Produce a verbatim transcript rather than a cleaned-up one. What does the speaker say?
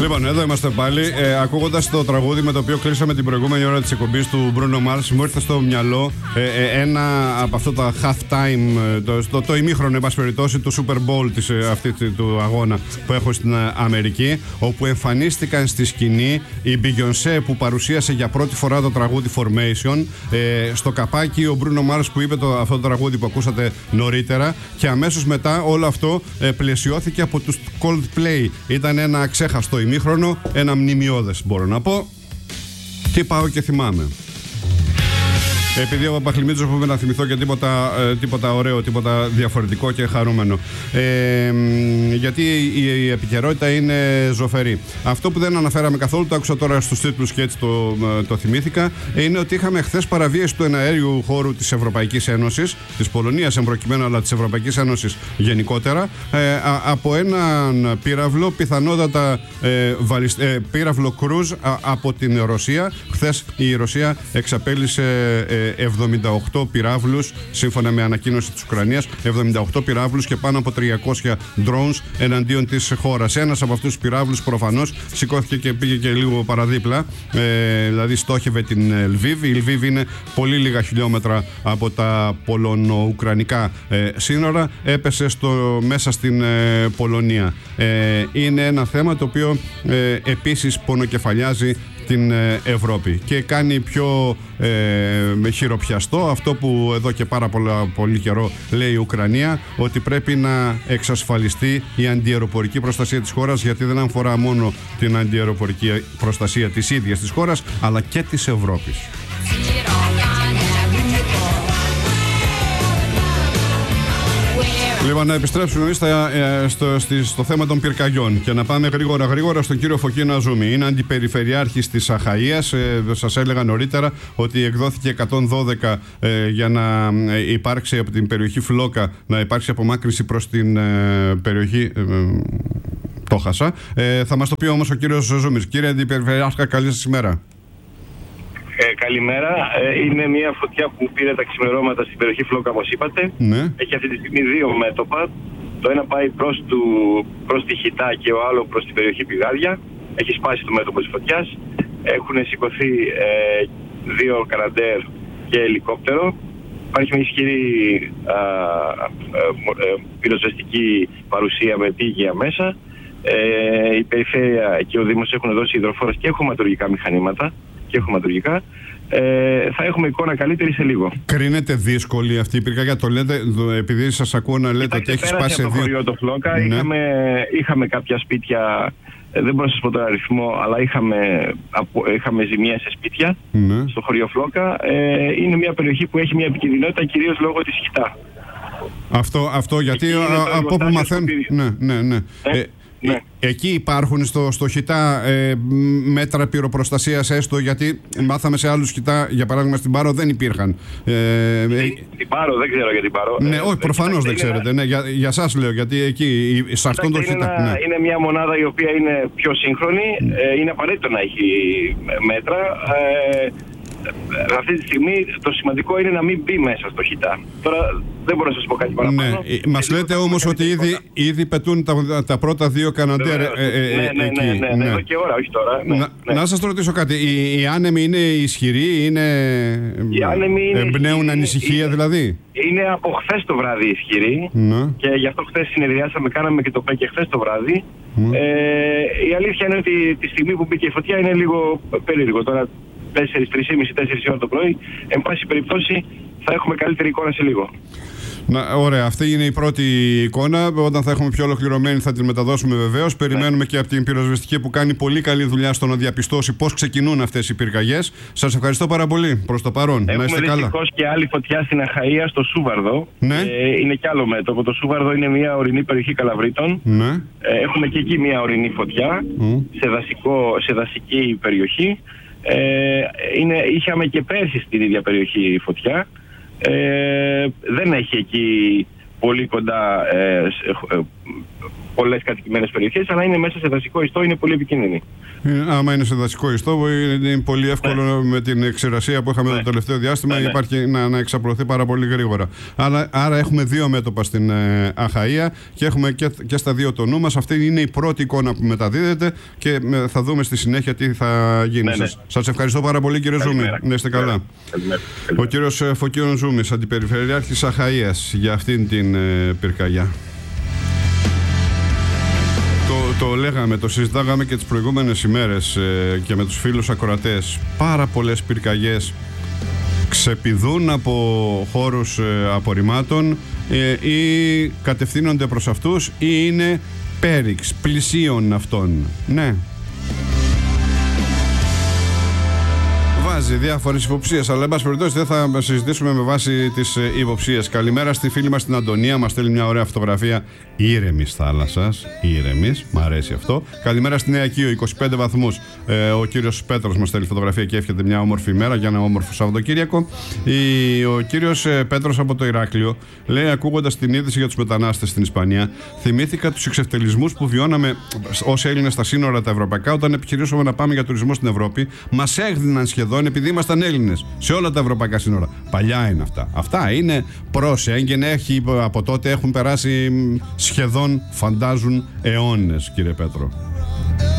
Λοιπόν, εδώ είμαστε πάλι. Ε, ακούγοντας το τραγούδι με το οποίο κλείσαμε την προηγούμενη ώρα της εκπομπής του Bruno Mars, μου ήρθε στο μυαλό ε, ε, ένα από αυτά τα half time, το, το, το ημίχρονο, εν πάση περιπτώσει, του Super Bowl της, αυτή, του αγώνα που έχω στην Αμερική, όπου εμφανίστηκαν στη σκηνή η Beyoncé που παρουσίασε για πρώτη φορά το τραγούδι Formation. Ε, στο καπάκι ο Bruno Mars που είπε το, αυτό το τραγούδι που ακούσατε νωρίτερα, και αμέσως μετά όλο αυτό ε, πλαισιώθηκε από τους Coldplay. Ήταν ένα αξέχαστο ημίχρονο, ένα μνημειώδες μπορώ να πω. Τι πάω και θυμάμαι. Επειδή ο Παπαχλημίτσος μου είπε να θυμηθώ και τίποτα, ε, τίποτα ωραίο, τίποτα διαφορετικό και χαρούμενο. Ε, γιατί η, η επικαιρότητα είναι ζωφερή. Αυτό που δεν αναφέραμε καθόλου, το άκουσα τώρα στους τίτλους και έτσι το, το θυμήθηκα, είναι ότι είχαμε χθες παραβίαση του εναέριου χώρου της Ευρωπαϊκής Ένωσης, της Πολωνίας εμπροκειμένου, αλλά της Ευρωπαϊκής Ένωσης γενικότερα, ε, α, από έναν πύραυλο, πιθανότατα ε, βαλισ, ε, πύραυλο κρούζ α, από την Ρωσία. Χθες η Ρωσία εξαπέλυσε ε, εβδομήντα οκτώ πυράβλους, σύμφωνα με ανακοίνωση της Ουκρανίας, εβδομήντα οκτώ πυράβλους και πάνω από τριακόσια drones εναντίον της χώρας. Ένας από αυτούς τους πυράβλους προφανώς σηκώθηκε και πήγε και λίγο παραδίπλα, ε, δηλαδή στόχευε την Λβίβ. Η Λβίβ είναι πολύ λίγα χιλιόμετρα από τα πολωνο-ουκρανικά ε, σύνορα, έπεσε στο, μέσα στην ε, Πολωνία. Ε, είναι ένα θέμα το οποίο ε, επίσης πονοκεφαλιάζει την Ευρώπη και κάνει πιο ε, χειροπιαστό αυτό που εδώ και πάρα πολλά, πολύ καιρό λέει η Ουκρανία, ότι πρέπει να εξασφαλιστεί η αντιαεροπορική προστασία της χώρας, γιατί δεν αφορά μόνο την αντιαεροπορική προστασία της ίδιας της χώρας, αλλά και της Ευρώπης. Λοιπόν, να επιστρέψουμε εμείς στο, στο θέμα των πυρκαγιών και να πάμε γρήγορα γρήγορα στον κύριο Φωκή Ναζούμη. Είναι αντιπεριφερειάρχης της Αχαΐας. Ε, σας έλεγα νωρίτερα ότι εκδόθηκε εκατόν δώδεκα ε, για να υπάρξει από την περιοχή Φλόκα, να υπάρξει απομάκρυνση προς την ε, περιοχή ε, το χάσα. Ε, θα μας το πει όμως ο κύριος Ζούμης. Κύριε Αντιπεριφερειάρχα, καλή σας ημέρα. Ε, καλημέρα. Ε, είναι μια φωτιά που πήρε τα ξημερώματα στην περιοχή Φλόκα, όπως είπατε. Ναι. Έχει αυτή τη στιγμή δύο μέτωπα. Το ένα πάει προς, του, προς τη Χιτά και ο άλλο προς την περιοχή Πηγάδια. Έχει σπάσει το μέτωπο της φωτιάς. Έχουν σηκωθεί ε, δύο Καναντέρ και ελικόπτερο. Υπάρχει μια ισχυρή α, ε, ε, πυροσβεστική παρουσία με πύγια μέσα. Ε, η περιφέρεια και ο Δήμος έχουν δώσει υδροφόρες και χωματουργικά μηχανήματα. Και χωματουργικά. Ε, θα έχουμε εικόνα καλύτερη σε λίγο. Κρίνεται δύσκολη αυτή η πυρκαγιά? Το λέτε, επειδή σας ακούω να λέτε ότι έχει σπάσει δύο. δύο. Στο χωριό το Φλόκα, ναι. είχαμε, είχαμε κάποια σπίτια, δεν μπορώ να σας πω τον αριθμό, αλλά είχαμε, είχαμε ζημιές σε σπίτια, ναι. στο χωριό Φλόκα. Ε, είναι μια περιοχή που έχει μια επικινδυνότητα κυρίως λόγω της Χιτά. Αυτό, αυτό γιατί α, από όπου μαθαίνω. Ναι, ναι, ναι. Ε, ε, Ναι. Εκεί υπάρχουν στο, στο Χιτά ε, μέτρα πυροπροστασίας, έστω, γιατί μάθαμε σε άλλους Χιτά, για παράδειγμα στην Πάρο δεν υπήρχαν. Ε, την Πάρο δεν ξέρω για την Πάρο. Ναι, όχι, προφανώς δεν ξέρετε. Ναι, για, για σας λέω, γιατί εκεί, σε αυτόν τον Χιτά. Είναι, ναι. είναι μια μονάδα η οποία είναι πιο σύγχρονη. Mm. Ε, είναι απαραίτητο να έχει μέτρα. Ε, αυτή τη στιγμή το σημαντικό είναι να μην μπει μέσα στο Χιτά. Τώρα δεν μπορώ να σας πω κάτι παραπάνω. Ναι. Ε, μας λέτε όμως ότι ήδη, ήδη πετούν τα, τα πρώτα δύο Καναντέρ ε, ε, ναι, ναι, εκεί. Ναι, ναι, ναι, ναι, εδώ και ώρα, όχι τώρα. Ναι, να, ναι. να σας ρωτήσω κάτι. Οι, οι άνεμοι είναι ισχυροί, είναι... Οι άνεμοι είναι εμπνέουν ισχυροί, ανησυχία είναι, δηλαδή? Είναι από χθες το βράδυ ισχυροί, ναι. Και γι' αυτό χθες συνεδριάσαμε, κάναμε και το ΠΕ και χθες το βράδυ. Ναι. Ε, η αλήθεια είναι ότι τη στιγμή που μπήκε η φωτιά είναι λίγο περίεργο. Τώρα τέσσερις, τρεις και μισή, τέσσερις ώρα το πρωί, εν πάση περιπτώσει θα έχουμε καλύτερη εικόνα σε λίγο. Να, ωραία, αυτή είναι η πρώτη εικόνα. Όταν θα έχουμε πιο ολοκληρωμένη θα την μεταδώσουμε βεβαίως. Περιμένουμε ναι. και από την πυροσβεστική που κάνει πολύ καλή δουλειά στο να διαπιστώσει πώς ξεκινούν αυτές οι πυρκαγιές. Σας ευχαριστώ πάρα πολύ προς το παρόν. Έχουμε να είστε καλά. Έχουμε και άλλη φωτιά στην Αχαΐα, στο Σούβαρδο. Ναι. Ε, είναι κι άλλο μέτωπο. Το Σούβαρδο είναι μια ορεινή περιοχή Καλαβρίτων. Ναι. Ε, έχουμε και εκεί μια ορεινή φωτιά mm. σε, δασικό, σε δασική περιοχή. Ε, είναι, είχαμε και πέρσι στην ίδια περιοχή φωτιά. Ε, δεν έχει εκεί πολύ κοντά ε, πολλές κατοικημένες περιοχές, αλλά είναι μέσα σε δασικό ιστό, είναι πολύ επικίνδυνη. Ε, άμα είναι σε δασικό ιστό, είναι πολύ εύκολο ναι. με την εξηρασία που είχαμε ναι. το τελευταίο διάστημα ναι, υπάρχει, ναι. να, να εξαπλωθεί πάρα πολύ γρήγορα. Άρα, άρα έχουμε δύο μέτωπα στην ε, Αχαΐα και έχουμε και, και στα δύο το νου μας. Αυτή είναι η πρώτη εικόνα που μεταδίδεται και ε, θα δούμε στη συνέχεια τι θα γίνει. Ναι, ναι. Σας, σας ευχαριστώ πάρα πολύ, κύριε Ζούμη. Να είστε καλά. Καλημέρα. Καλημέρα. Ο κύριος Φωκίων Ζούμης, Αντιπεριφερειάρχης Αχαΐας, για αυτήν την ε, πυρκαγιά. Το, το λέγαμε, το συζητάγαμε και τις προηγούμενες ημέρες ε, και με τους φίλους ακροατές. Πάρα πολλές πυρκαγιές ξεπηδούν από χώρους ε, απορριμμάτων ε, ή κατευθύνονται προς αυτούς ή είναι πέριξ, πλησίων αυτών. Ναι. Βάζει διάφορες υποψίες, αλλά εν πάση περιπτώσει δεν θα συζητήσουμε με βάση τις υποψίες. Καλημέρα στη φίλη μας την Αντωνία, μας στέλνει μια ωραία φωτογραφία ήρεμης θάλασσας. Ήρεμης, μ' αρέσει αυτό. Καλημέρα στη Νέα Κείο, είκοσι πέντε βαθμούς. Ε, ο κύριος Πέτρος μας στέλνει φωτογραφία και εύχεται μια όμορφη ημέρα για ένα όμορφο Σαββατοκύριακο. Η, ο κύριος Πέτρος από το Ηράκλειο λέει, ακούγοντας την είδηση για τους μετανάστες στην Ισπανία, θυμήθηκα τους εξευτελισμούς που βιώναμε ως Έλληνες στα σύνορα τα ευρωπαϊκά όταν επιχειρήσαμε να πάμε για τουρισμό στην Ευρώπη. Μας έγδιναν σχεδόν επειδή ήμασταν Έλληνες σε όλα τα ευρωπαϊκά σύνορα. Παλιά είναι αυτά. Αυτά είναι πρόσεγγεν, έχει, από τότε έχουν περάσει σχεδόν, φαντάζουν, αιώνες, κύριε Πέτρο.